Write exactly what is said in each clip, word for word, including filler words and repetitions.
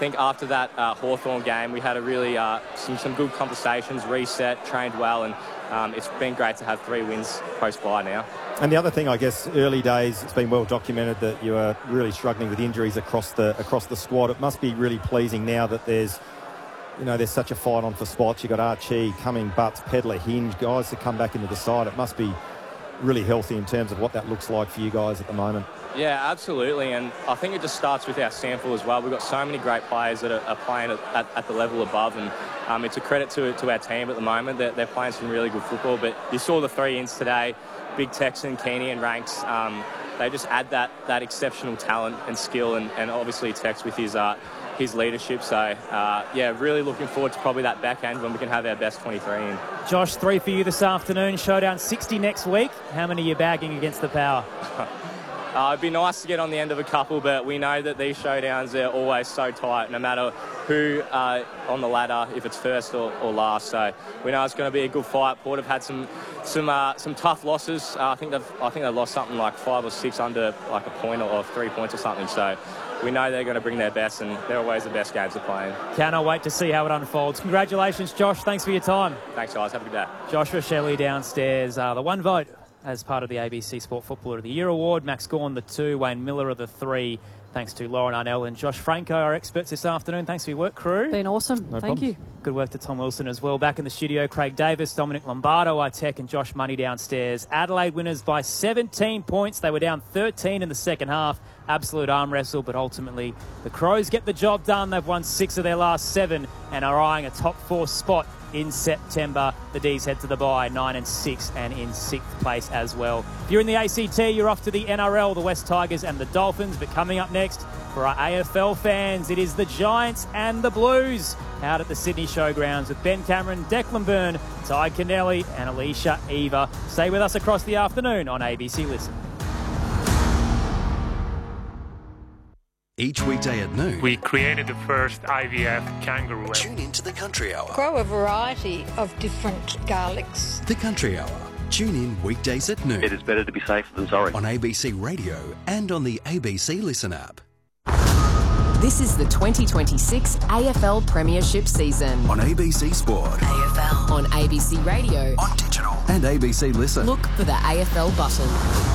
think after that uh, Hawthorn game, we had a really uh, some, some good conversations, reset, trained well, and um, it's been great to have three wins post-bye now. And the other thing, I guess, early days, it's been well documented that you are really struggling with injuries across the across the squad. It must be really pleasing now that there's, you know, there's such a fight on for spots. You've got Archie, Cumming, Butts, Pedler, Hinge, guys to come back into the side. It must be really healthy in terms of what that looks like for you guys at the moment. Yeah, absolutely, and I think it just starts with our sample as well. We've got so many great players that are, are playing at, at, at the level above, and um, it's a credit to to our team at the moment. They're, they're playing some really good football, but you saw the three ins today, Big Texan, Keeney and Ranks. Um, they just add that that exceptional talent and skill, and, and obviously Tex with his uh, his leadership. So, uh, yeah, really looking forward to probably that back end when we can have our best twenty-three in. Josh, three for you this afternoon. Showdown sixty next week. How many are you bagging against the Power? Uh, it'd be nice to get on the end of a couple, but we know that these showdowns are always so tight, no matter who uh, on the ladder, if it's first or, or last. So we know it's going to be a good fight. Port have had some some uh, some tough losses. Uh, I think they've I think they lost something like five or six under like a point or, or three points or something. So we know they're going to bring their best, and they're always the best games they're playing. Cannot wait to see how it unfolds. Congratulations, Josh. Thanks for your time. Thanks, guys. Have a good day. Joshua Shelley downstairs. Uh, the one vote as part of the A B C Sport Footballer of the Year award. Max Gawn, the two. Wayne Miller of the three. Thanks to Lauren Arnell and Josh Franco, our experts this afternoon. Thanks for your work, crew. Been awesome. No Thank problems. you. Good work to Tom Wilson as well. Back in the studio, Craig Davis, Dominic Lombardo, our tech, and Josh Money downstairs. Adelaide winners by seventeen points. They were down thirteen in the second half. Absolute arm wrestle, but ultimately the Crows get the job done. They've won six of their last seven and are eyeing a top four spot in September. The D's head to the bye, nine and six, and in sixth place as well. If you're in the A C T, you're off to the N R L, the West Tigers and the Dolphins. But coming up next, for our A F L fans, it is the Giants and the Blues out at the Sydney Showgrounds with Ben Cameron, Declan Byrne, Ty Kennelly and Alicia Eva. Stay with us across the afternoon on A B C Listen. Each weekday at noon, we created the first I V F kangaroo. Tune into the Country Hour. Grow a variety of different garlics. The Country Hour. Tune in weekdays at noon. It is better to be safe than sorry. On A B C Radio and on the A B C Listen app. This is the twenty twenty-six A F L Premiership season. On A B C Sport. A F L. On A B C Radio. On digital. And A B C Listen. Look for the A F L button.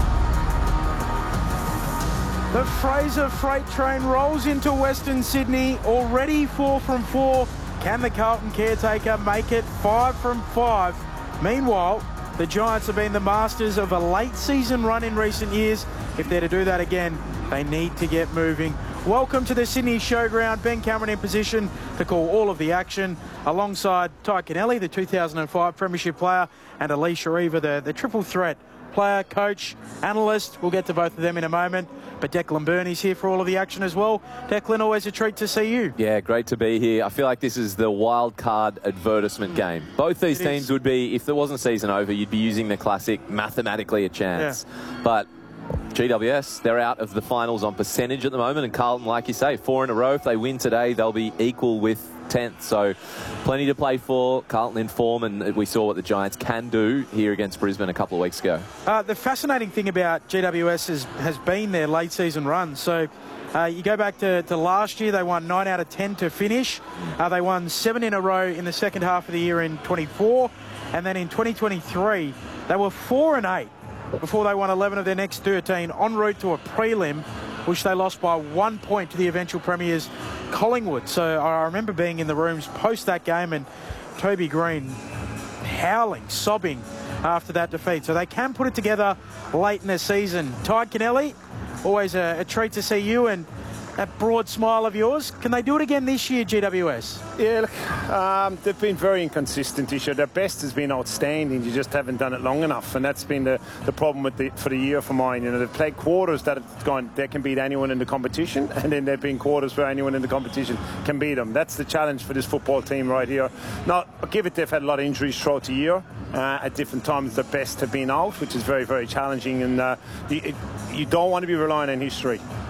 The Fraser freight train rolls into Western Sydney, already four from four. Can the Carlton caretaker make it five from five? Meanwhile, the Giants have been the masters of a late season run in recent years. If they're to do that again, they need to get moving. Welcome to the Sydney Showground. Ben Cameron in position to call all of the action alongside Ty Kennelly, the two thousand five Premiership player, and Alicia Eva, the, the triple threat player, coach, analyst. We'll get to both of them in a moment. But Declan Byrne is here for all of the action as well. Declan, always a treat to see you. Yeah, great to be here. I feel like this is the wild card advertisement mm. game. Both these it teams is. would be, if there wasn't season over, you'd be using the classic mathematically a chance. Yeah. But G W S, they're out of the finals on percentage at the moment. And Carlton, like you say, four in a row. If they win today, they'll be equal with tenth. So plenty to play for. Carlton in form, and we saw what the Giants can do here against Brisbane a couple of weeks ago. Uh, the fascinating thing about G W S is, has been their late season run. So uh, you go back to, to last year, they won nine out of ten to finish. Uh, they won seven in a row in the second half of the year in twenty-four. And then in twenty twenty-three, they were four and eight before they won eleven of their next thirteen, en route to a prelim, which they lost by one point to the eventual premiers, Collingwood. So I remember being in the rooms post that game and Toby Green howling, sobbing after that defeat. So they can put it together late in the season. Ty Kennelly, always a, a treat to see you and that broad smile of yours. Can they do it again this year, G W S? Yeah, look, um, they've been very inconsistent this year. Their best has been outstanding. You just haven't done it long enough, and that's been the, the problem with the, for the year for mine. You know, they've played quarters that have gone, they can beat anyone in the competition, and then they've been quarters where anyone in the competition can beat them. That's the challenge for this football team right here. Now, I'll give it, they've had a lot of injuries throughout the year. Uh, at different times, the best have been out, which is very, very challenging, and uh, you, it, you don't want to be relying on history.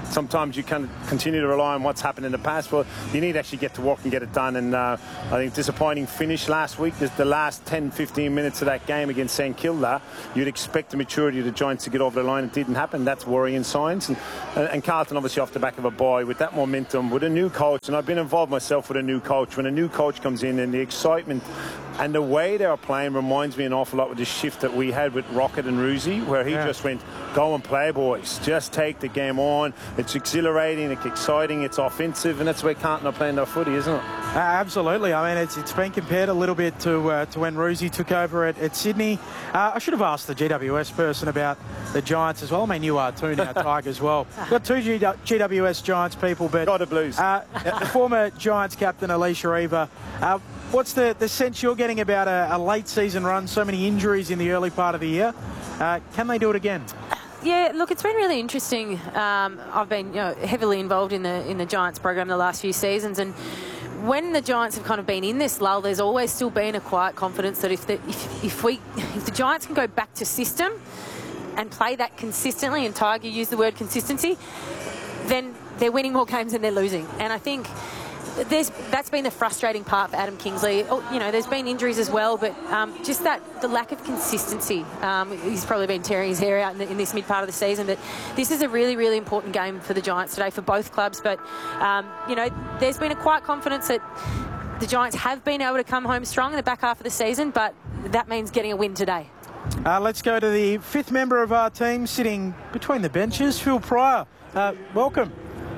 sometimes you can continue to rely on what's happened in the past. Well, you need to actually get to work and get it done. And uh, I think disappointing finish last week. The last ten, fifteen minutes of that game against St Kilda, you'd expect the maturity of the Giants to get over the line. It didn't happen. That's worrying signs. And, and Carlton obviously off the back of a bye with that momentum, with a new coach. And I've been involved myself with a new coach. When a new coach comes in and the excitement and the way they are playing reminds me an awful lot with the shift that we had with Rocket and Ruzi, where he yeah. just went, go and play, boys. Just take the game on. It's exhilarating, it's exciting, it's offensive, and that's the way Carlton are playing their footy, isn't it? Uh, absolutely. I mean, it's it's been compared a little bit to uh, to when Ruzi took over at, at Sydney. Uh, I should have asked the G W S person about the Giants as well. I mean, you are too now, Tig, as well. We've got two G W S Giants people, but... Got the Blues. Uh, the former Giants captain, Alicia Eva, uh, what's the, the sense you're getting about a, a late season run, so many injuries in the early part of the year? Uh, can they do it again? Yeah, look, it's been really interesting. Um, I've been you know, heavily involved in the in the Giants program the last few seasons, and when the Giants have kind of been in this lull, there's always still been a quiet confidence that if the, if, if we if the Giants can go back to system and play that consistently, and Tiger used the word consistency, then they're winning more games than they're losing. And I think there's that's been the frustrating part for Adam Kingsley. Oh, you know, there's been injuries as well, but um, just that the lack of consistency. Um, he's probably been tearing his hair out in, the, in this mid part of the season, but this is a really, really important game for the Giants today, for both clubs. But um, you know, there's been a quiet confidence that the Giants have been able to come home strong in the back half of the season, but that means getting a win today. Uh, let's go to the fifth member of our team sitting between the benches, Phil Pryor. Uh, welcome.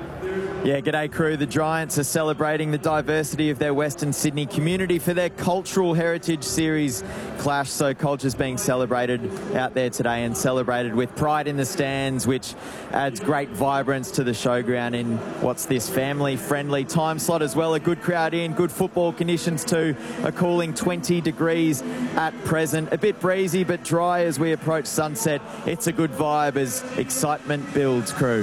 Yeah, g'day crew. The Giants are celebrating the diversity of their Western Sydney community for their Cultural Heritage Series clash. So culture's being celebrated out there today, and celebrated with pride in the stands, which adds great vibrance to the showground in what's this family-friendly time slot as well. A good crowd in, good football conditions too. A cooling twenty degrees at present. A bit breezy but dry as we approach sunset. It's a good vibe as excitement builds, crew.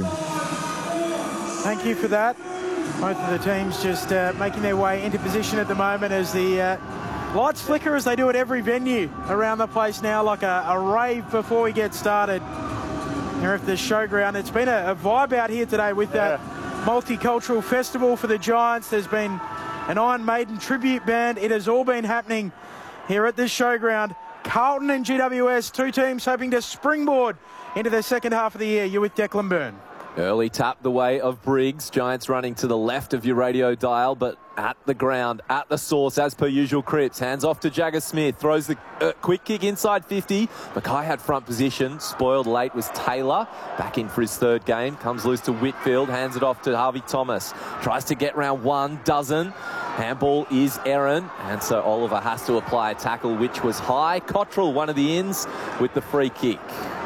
Thank you for that. Both of the teams just uh, making their way into position at the moment as the uh, lights flicker, as they do at every venue around the place now, like a, a rave before we get started here at the showground. It's been a, a vibe out here today with that yeah. multicultural festival for the Giants. There's been an Iron Maiden tribute band. It has all been happening here at this showground. Carlton and G W S, two teams hoping to springboard into their second half of the year. You're with Declan Byrne. Early tap the way of Briggs. Giants running to the left of your radio dial, but at the ground, at the source, as per usual. Cripps hands off to Jagger Smith, throws the uh, quick kick inside fifty. Mackay had front position. Spoiled late was Taylor, back in for his third game. Comes loose to Whitfield, hands it off to Harvey Thomas. Tries to get round one, doesn't. Handball is Aaron, and so Oliver has to apply a tackle, which was high. Cottrell, one of the ins, with the free kick.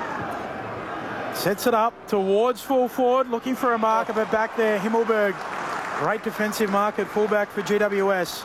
Sets it up towards full forward, looking for a marker, but back there, Himmelberg. Great defensive mark at fullback for G W S.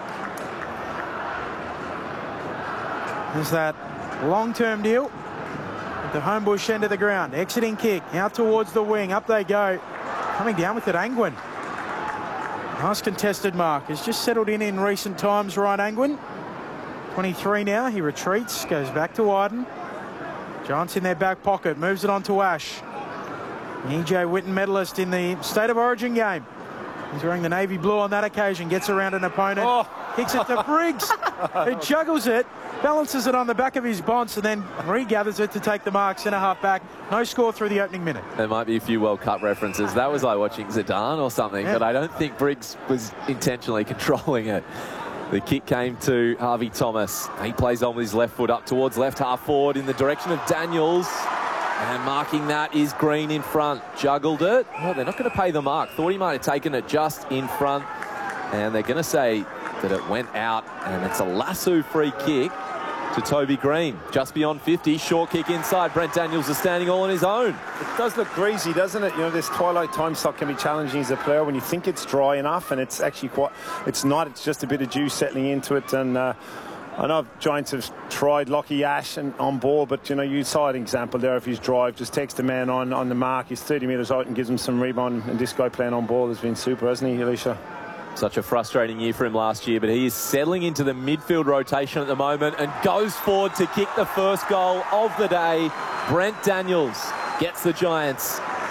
There's that long-term deal at the Homebush end of the ground. Exiting kick, out towards the wing, up they go. Coming down with it, Angwin. Nice contested mark. He's just settled in in recent times, Ryan Angwin. twenty-three now, he retreats, goes back to Wyden. Giants in their back pocket, moves it on to Ash. E J Witten, medalist in the State of Origin game. He's wearing the navy blue on that occasion, gets around an opponent, oh. kicks it to Briggs, who juggles it, balances it on the back of his bonce, and then regathers it to take the mark, centre half back. No score through the opening minute. There might be a few World Cup references. That was like watching Zidane or something, yeah. but I don't think Briggs was intentionally controlling it. The kick came to Harvey Thomas. He plays on with his left foot up towards left half forward in the direction of Daniels. And marking that is Green in front. Juggled it. Well, they're not going to pay the mark. Thought he might have taken it just in front. And they're going to say that it went out. And it's a Lasso free kick to Toby Green. Just beyond fifty. Short kick inside. Brent Daniels is standing all on his own. It does look greasy, doesn't it? You know, this twilight time slot can be challenging as a player when you think it's dry enough, and it's actually quite... It's not. It's just a bit of juice settling into it. And... Uh, I know Giants have tried Lockie Ash and on ball, but, you know, you saw an example there of his drive. Just takes the man on, on the mark. He's thirty metres out and gives him some rebound. And this guy playing on ball has been super, hasn't he, Alicia? Such a frustrating year for him last year, but he is settling into the midfield rotation at the moment and goes forward to kick the first goal of the day. Brent Daniels gets the Giants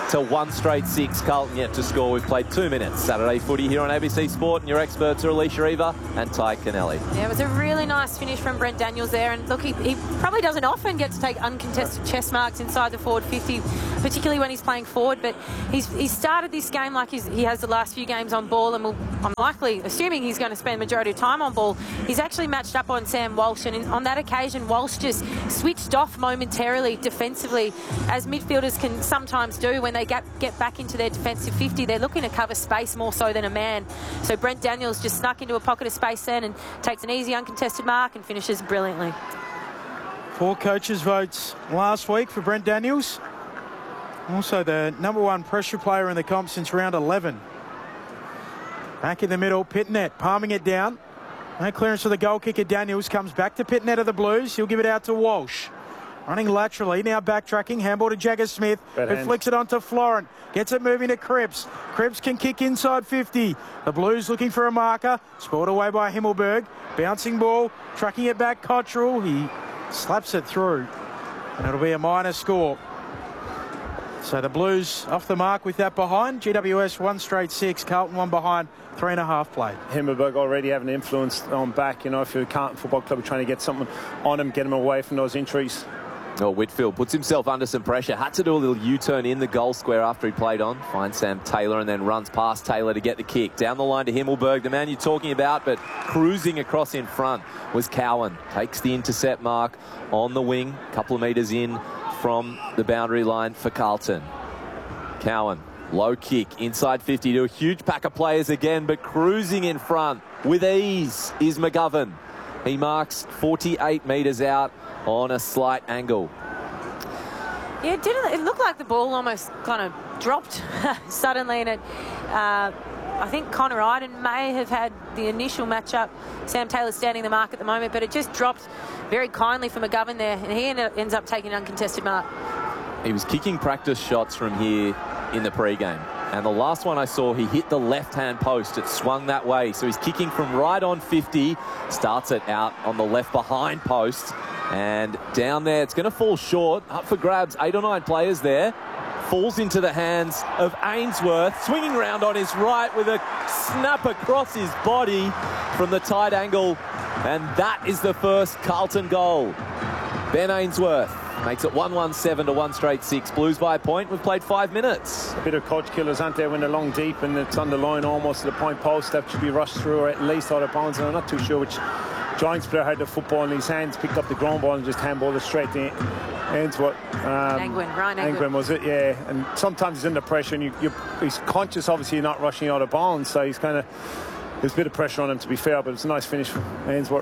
to one straight six. Carlton yet to score. We've played two minutes. Saturday footy here on A B C Sport, and your experts are Alicia Eva and Ty Kennelly. Yeah, it was a really nice finish from Brent Daniels there, and look, he, he probably doesn't often get to take uncontested chest marks inside the forward fifty, particularly when he's playing forward, but he's, he's started this game like he's, he has the last few games on ball, and will, I'm likely, assuming he's going to spend the majority of time on ball. He's actually matched up on Sam Walsh, and in, on that occasion, Walsh just switched off momentarily defensively, as midfielders can sometimes do when they get, get back into their defensive fifty. They're looking to cover space more so than a man. So Brent Daniels just snuck into a pocket of space then and takes an easy uncontested mark and finishes brilliantly. Four coaches' votes last week for Brent Daniels. Also the number one pressure player in the comp since round eleven. Back in the middle, Pitnet palming it down. No clearance for the goal kicker. Daniels comes back to Pitnet of the Blues. He'll give it out to Walsh. Running laterally, now backtracking. Handball to Jagger Smith, Red who hand. flicks it onto Florent. Gets it moving to Cripps. Cripps can kick inside fifty. The Blues looking for a marker. Spoiled away by Himmelberg. Bouncing ball, trucking it back. Cottrell, he slaps it through. And it'll be a minor score. So the Blues off the mark with that behind. G W S one straight six. Carlton one behind. Three and a half played. Himmelberg already having influence on back. You know, if you're Carlton Football Club trying to get something on him, get him away from those injuries. Oh, Whitfield puts himself under some pressure. Had to do a little U-turn in the goal square after he played on. Finds Sam Taylor and then runs past Taylor to get the kick. Down the line to Himmelberg, the man you're talking about, but cruising across in front was Cowan. Takes the intercept mark on the wing. A couple of metres in from the boundary line for Carlton. Cowan, low kick, inside fifty to a huge pack of players again, but cruising in front with ease is McGovern. He marks forty-eight metres out on a slight angle. Yeah, it didn't. It looked like the ball almost kind of dropped suddenly, and it. Uh, I think Connor Iden may have had the initial matchup. Sam Taylor's standing the mark at the moment, but it just dropped very kindly for McGovern there, and he ended, ends up taking an uncontested mark. He was kicking practice shots from here in the pre-game. And the last one I saw, he hit the left-hand post. It swung that way. So he's kicking from right on fifty, starts it out on the left behind post. And down there, it's going to fall short. Up for grabs, eight or nine players there. Falls into the hands of Ainsworth, swinging round on his right with a snap across his body from the tight angle. And that is the first Carlton goal. Ben Ainsworth makes it one one seven to one straight six. Blues by a point. We've played five minutes. A bit of coach killers, aren't there, when they're long deep and it's on the line almost to the point post. That should be rushed through or at least out of bounds. And I'm not too sure which Giants player had the football in his hands, picked up the ground ball and just handballed it straight to Ainsworth. Um, Angwin, Ryan Angwin. Angwin was it, yeah. And sometimes he's under pressure and you, you, he's conscious, obviously, not rushing out of bounds. So he's kind of, there's a bit of pressure on him, to be fair, but it's a nice finish from Ainsworth.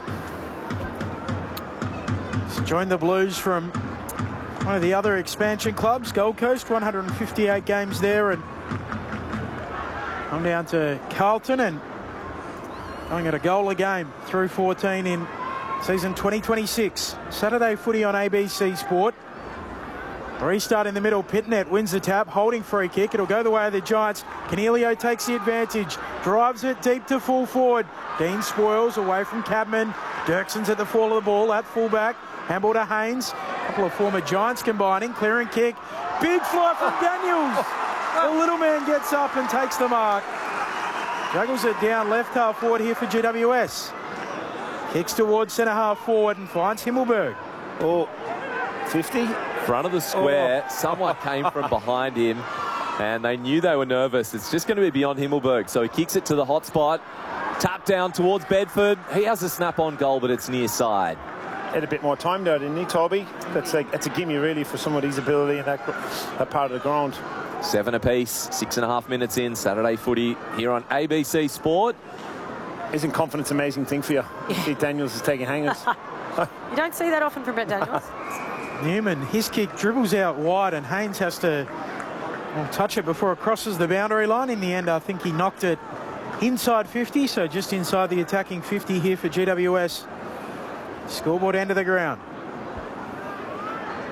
He's joined the Blues from one of the other expansion clubs, Gold Coast, one hundred fifty-eight games there, and come down to Carlton and going at a goal a game through fourteen in season twenty twenty-six. Saturday footy on A B C Sport. Restart in the middle. Pitnet wins the tap, holding free kick. It'll go the way of the Giants. Canelio takes the advantage, drives it deep to full forward. Dean spoils away from Cadman. Dirkson's at the fall of the ball at fullback. Handball to Haynes. A couple of former Giants combining. Clearing kick. Big fly from Daniels. The little man gets up and takes the mark. Juggles it down left half forward here for G W S. Kicks towards centre half forward and finds Himmelberg. Oh, fifty? Front of the square. Oh. Someone came from behind him and they knew they were nervous. It's just going to be beyond Himmelberg. So he kicks it to the hot spot. Tap down towards Bedford. He has a snap-on goal, but it's near side. Had a bit more time there, didn't he, Toby? That's like that's a gimme really for somebody's ability in that that part of the ground. Seven apiece, six and a half minutes in. Saturday footy here on A B C Sport. Isn't confidence an amazing thing for you? Yeah. Pete Daniels is taking hangers. You don't see that often from Brent Daniels. Newman, his kick dribbles out wide and Haynes has to well, touch it before it crosses the boundary line. In the end, I think he knocked it inside fifty, so just inside the attacking fifty here for G W S. Scoreboard end of the ground.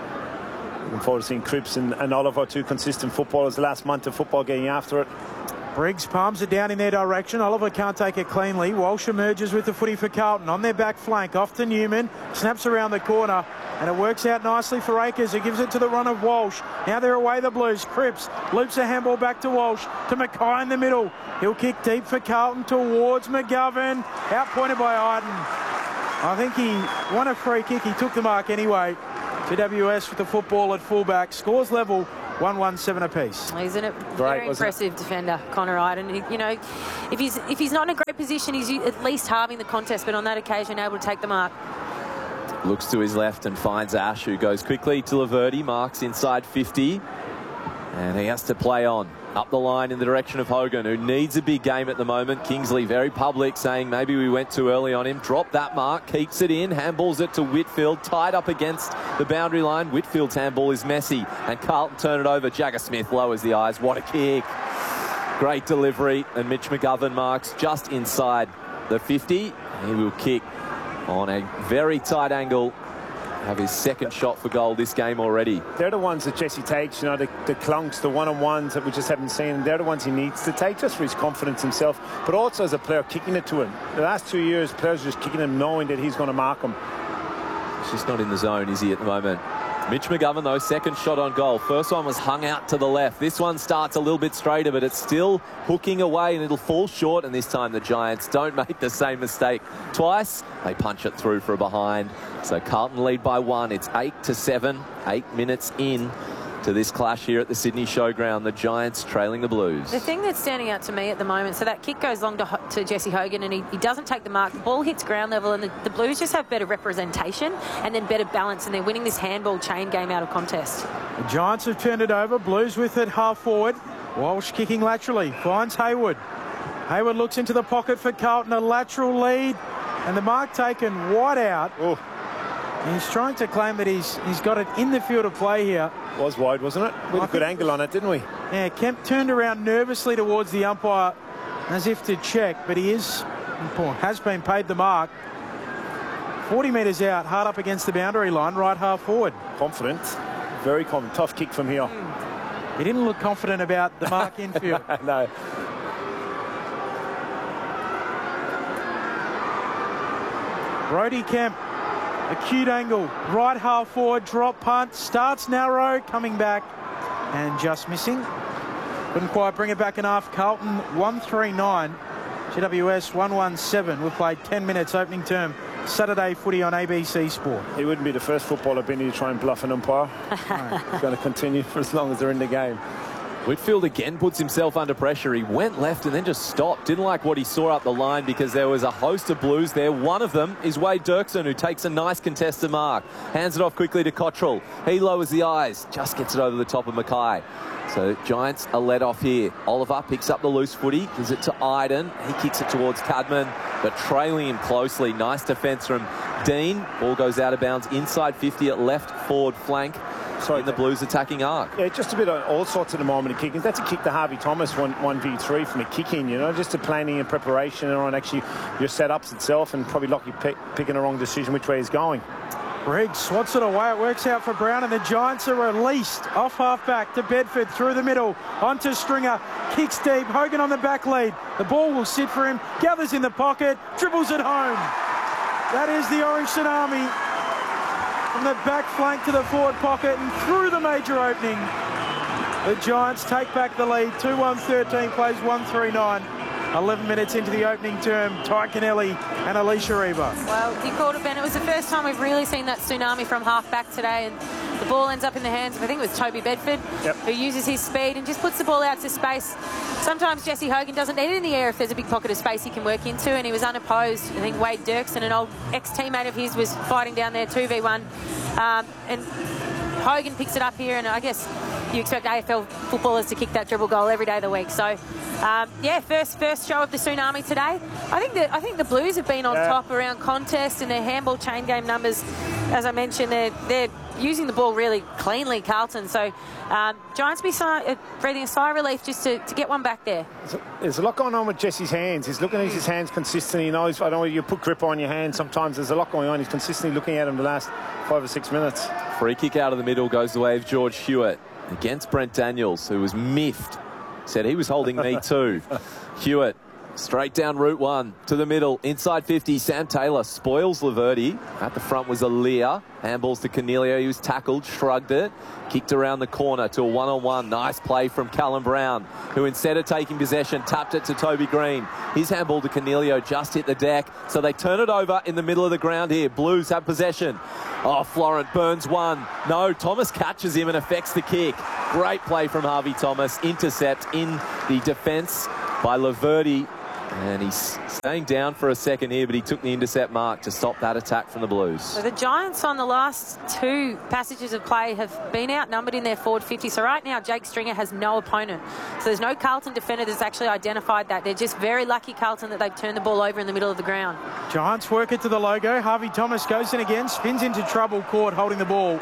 Looking forward to seeing Cripps and, and Oliver, two consistent footballers. The last month of football getting after it. Briggs palms it down in their direction. Oliver can't take it cleanly. Walsh emerges with the footy for Carlton on their back flank. Off to Newman. Snaps around the corner. And it works out nicely for Akers, who gives it to the run of Walsh. Now they're away, the Blues. Cripps loops a handball back to Walsh. To Mackay in the middle. He'll kick deep for Carlton towards McGovern. Outpointed by Iden. I think he won a free kick. He took the mark anyway. G W S with the football at fullback. Scores level. one one seven apiece. He's in a very impressive defender, Connor Iden. He, you know, if he's if he's not in a great position, he's at least halving the contest, but on that occasion, able to take the mark. Looks to his left and finds Ash, who goes quickly to Laverty, marks inside fifty, and he has to play on. Up the line in the direction of Hogan, who needs a big game at the moment. Kingsley very public, saying maybe we went too early on him. Dropped that mark, keeps it in, handballs it to Whitfield, tied up against the boundary line. Whitfield's handball is messy, and Carlton turn it over. Jagger Smith lowers the eyes. What a kick. Great delivery, and Mitch McGovern marks just inside the fifty. He will kick on a very tight angle. Have his second shot for goal this game already. They're the ones that Jesse takes, you know, the, the clunks, the one-on-ones that we just haven't seen. And they're the ones he needs to take just for his confidence himself, but also as a player kicking it to him. The last two years, players are just kicking him knowing that he's going to mark him. He's just not in the zone, is he, at the moment? Mitch McGovern, though, second shot on goal. First one was hung out to the left. This one starts a little bit straighter, but it's still hooking away, and it'll fall short. And this time the Giants don't make the same mistake twice. They punch it through for a behind. So Carlton lead by one. It's eight to seven, eight minutes in to this clash here at the Sydney Showground. The Giants trailing the Blues. The thing that's standing out to me at the moment, so that kick goes long to, to Jesse Hogan, and he, he doesn't take the mark. The ball hits ground level, and the, the Blues just have better representation and then better balance, and they're winning this handball chain game out of contest. The Giants have turned it over. Blues with it half forward. Walsh kicking laterally. Finds Hayward. Hayward looks into the pocket for Carlton. A lateral lead. And the mark taken wide out. Oh. He's trying to claim that he's he's got it in the field of play here. Was wide, wasn't it? We had a good angle on it, didn't we? Yeah, Kemp turned around nervously towards the umpire as if to check, but he is, has been paid the mark. forty metres out, hard up against the boundary line, right half forward. Confident, very confident. Tough kick from here. He didn't look confident about the mark infield. No. Brody Kemp. Acute angle, right half forward, drop punt, starts narrow, coming back and just missing. Couldn't quite bring it back enough. Carlton one three nine, G W S one one seven. We've played ten minutes opening term. Saturday footy on A B C Sport. He wouldn't be the first footballer been here to try and bluff an umpire. He's going to continue for as long as they're in the game. Whitfield again puts himself under pressure. He went left and then just stopped. Didn't like what he saw up the line because there was a host of Blues there. One of them is Wade Dirksen, who takes a nice contested mark. Hands it off quickly to Cottrell. He lowers the eyes. Just gets it over the top of Mackay. So Giants are let off here. Oliver picks up the loose footy. Gives it to Iden. He kicks it towards Cadman, but trailing him closely. Nice defence from Dean. Ball goes out of bounds inside fifty at left forward flank. Sorry, in the Blues attacking arc. Yeah, just a bit of all sorts at the moment of kicking. That's a kick to Harvey Thomas, one, one v three from a kick-in, you know, just a planning and preparation on actually your setups itself, and probably lucky pick, picking the wrong decision which way he's going. Briggs swats it away. It works out for Brown, and the Giants are released off half-back to Bedford through the middle. Onto Stringer. Kicks deep. Hogan on the back lead. The ball will sit for him. Gathers in the pocket. Dribbles it home. That is the Orange Tsunami. From the back flank to the forward pocket and through the major opening. The Giants take back the lead. two one thirteen plays one three nine. eleven minutes into the opening term. Ty Kennelly and Alicia Reba. Well, you called it, Ben. It was the first time we've really seen that tsunami from half back today, and the ball ends up in the hands of, I think it was Toby Bedford, yep. who uses his speed and just puts the ball out to space. Sometimes Jesse Hogan doesn't need it in the air if there's a big pocket of space he can work into, and he was unopposed. I think Wade Dirksen, an old ex-teammate of his, was fighting down there two v one. Um, and Hogan picks it up here, and I guess you expect A F L footballers to kick that dribble goal every day of the week. So, um, yeah, first first show of the tsunami today. I think that I think the Blues have been on yeah. top around contest and their handball chain game numbers. As I mentioned, they're, they're using the ball really cleanly, Carlton. So, um, Giants be sigh, breathing a sigh of relief just to, to get one back there. There's a lot going on with Jesse's hands. He's looking at his hands consistently. He knows, I don't know, you put grip on your hand sometimes. There's a lot going on. He's consistently looking at him the last five or six minutes. Free kick out of the middle goes the way of George Hewitt against Brent Daniels, who was miffed Said he was holding me too. Hewitt, straight down Route one to the middle, inside fifty. Sam Taylor spoils Laverty. At the front was Aaliyah. Handballs to Cornelio. He was tackled, shrugged it, kicked around the corner to a one-on-one. Nice play from Callum Brown, who instead of taking possession, tapped it to Toby Green. His handball to Cornelio just hit the deck, so they turn it over in the middle of the ground here. Blues have possession. Oh, Florent burns one. No, Thomas catches him and affects the kick. Great play from Harvey Thomas. Intercept in the defence by Laverty. And he's staying down for a second here, but he took the intercept mark to stop that attack from the Blues. So the Giants on the last two passages of play have been outnumbered in their forward fifty. So right now, Jake Stringer has no opponent. So there's no Carlton defender that's actually identified that. They're just very lucky, Carlton, that they've turned the ball over in the middle of the ground. Giants work it to the logo. Harvey Thomas goes in again, spins into trouble, caught holding the ball.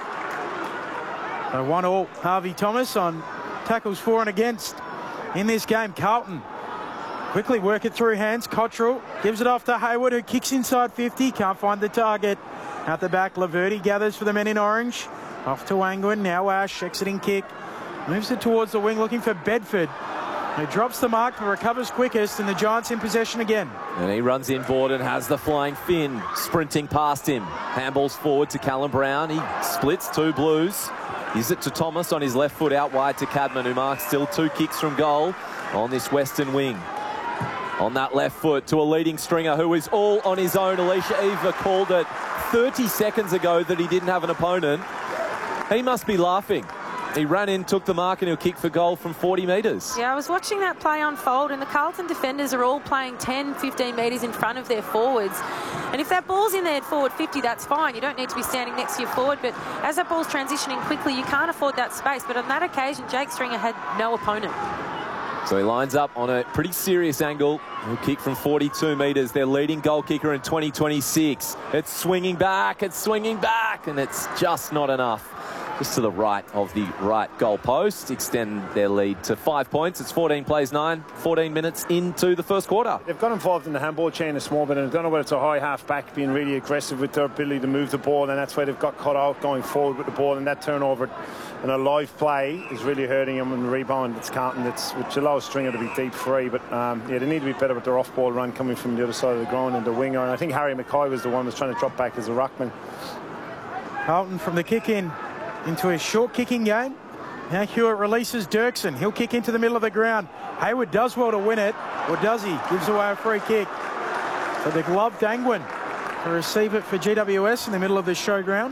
So one all. Harvey Thomas on tackles for and against in this game. Carlton quickly work it through hands. Cottrell gives it off to Hayward, who kicks inside fifty. Can't find the target. Out the back, Laverty gathers for the men in orange. Off to Angwin. Now Ash, exiting kick. Moves it towards the wing, looking for Bedford, who drops the mark but recovers quickest, and the Giants in possession again. And he runs inboard and has the flying fin sprinting past him. Handballs forward to Callum Brown. He splits two Blues. Gives it to Thomas on his left foot out wide to Cadman, who marks still two kicks from goal on this western wing. On that left foot to a leading Stringer who is all on his own. Alicia Eva called it thirty seconds ago that he didn't have an opponent. He must be laughing. He ran in, took the mark, and he'll kick for goal from forty metres. Yeah, I was watching that play unfold, and the Carlton defenders are all playing ten, fifteen metres in front of their forwards. And if that ball's in there at forward fifty, that's fine. You don't need to be standing next to your forward, but as that ball's transitioning quickly, you can't afford that space. But on that occasion, Jake Stringer had no opponent. So he lines up on a pretty serious angle. He'll kick from forty-two metres. Their leading goal kicker in twenty twenty-six. It's swinging back, it's swinging back, and it's just not enough. Just to the right of the right goal post. Extend their lead to five points. It's fourteen plays nine, fourteen minutes into the first quarter. They've got involved in the handball chain a small bit, and I don't know whether it's a high half-back being really aggressive with their ability to move the ball, and that's why they've got cut out going forward with the ball, and that turnover and a live play is really hurting them. And the rebound it's Carlton, it's, which allows Stringer to be deep free. But um, yeah, they need to be better with their off-ball run coming from the other side of the ground and the winger. And I think Harry McCoy was the one who was trying to drop back as a ruckman. Carlton from the kick-in into a short kicking game. Now Hewitt releases Dirksen. He'll kick into the middle of the ground. Hayward does well to win it, or does he? Gives away a free kick. So the gloved Angwin to receive it for G W S in the middle of the showground.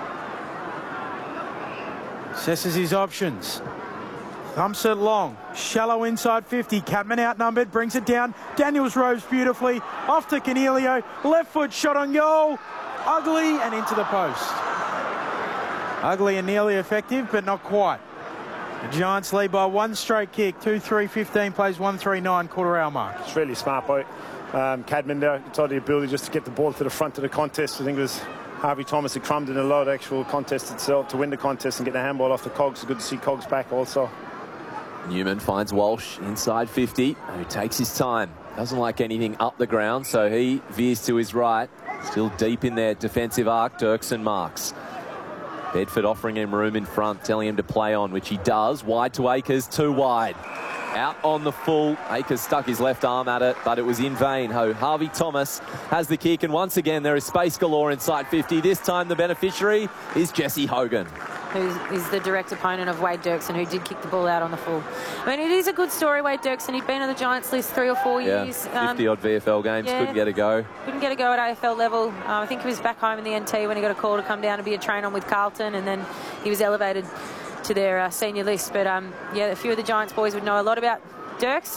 Assesses his options. Thumps it long. Shallow inside fifty. Cadman outnumbered. Brings it down. Daniels roves beautifully. Off to Cornelio. Left foot shot on goal. Ugly and into the post. Ugly and nearly effective, but not quite. The Giants lead by one straight kick. two three fifteen plays one three nine quarter hour mark. It's really smart by um, Cadman there. It's all the ability just to get the ball to the front of the contest. I think it was Harvey Thomas had crammed in a lot of actual contest itself to win the contest and get the handball off the Cogs. It's good to see Cogs back also. Newman finds Walsh inside fifty, who takes his time. Doesn't like anything up the ground, so he veers to his right. Still deep in their defensive arc, Dirksen marks. Bedford offering him room in front, telling him to play on, which he does. Wide to Akers, too wide. Out on the full. Akers stuck his left arm at it, but it was in vain. Oh, Harvey Thomas has the kick, and once again there is space galore inside fifty. This time the beneficiary is Jesse Hogan, who is the direct opponent of Wade Dirksen, who did kick the ball out on the full. I mean, it is a good story, Wade Dirksen. He'd been on the Giants list three or four yeah, years. fifty-odd um, V F L games, yeah, couldn't get a go. Couldn't get a go at A F L level. Um, I think he was back home in the N T when he got a call to come down to be a train-on with Carlton, and then he was elevated to their uh, senior list. But, um, yeah, a few of the Giants boys would know a lot about Dirks.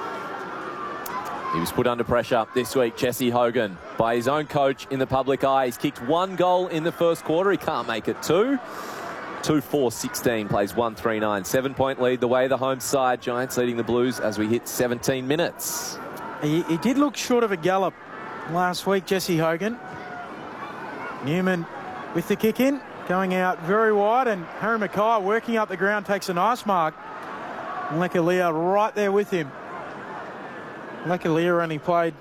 He was put under pressure this week, Jesse Hogan, by his own coach in the public eye. He's kicked one goal in the first quarter. He can't make it two. two four sixteen plays one three nine. Seven-point lead the way the home side. Giants leading the Blues as we hit seventeen minutes. He, he did look short of a gallop last week, Jesse Hogan. Newman with the kick in, going out very wide, and Harry Mackay working up the ground takes a nice mark. Lekalia right there with him. Lekalia only played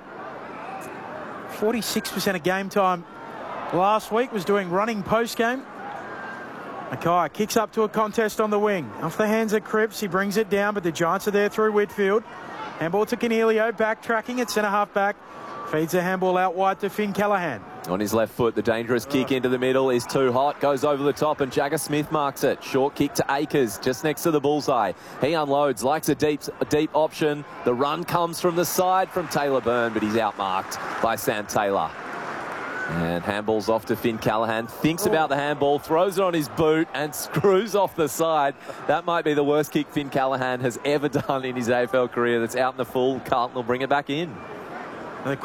forty-six percent of game time last week, was doing running post game. Mackay kicks up to a contest on the wing. Off the hands of Cripps. He brings it down, but the Giants are there through Whitfield. Handball to Canelio, backtracking at centre half back. Feeds the handball out wide to Finn Callaghan. On his left foot, the dangerous kick into the middle is too hot. Goes over the top and Jagger Smith marks it. Short kick to Akers, just next to the bullseye. He unloads, likes a deep, a deep option. The run comes from the side from Taylor Byrne, but he's outmarked by Sam Taylor. And handball's off to Finn Callaghan. Thinks about the handball, throws it on his boot and screws off the side. That might be the worst kick Finn Callaghan has ever done in his A F L career. That's out in the full. Carlton will bring it back in.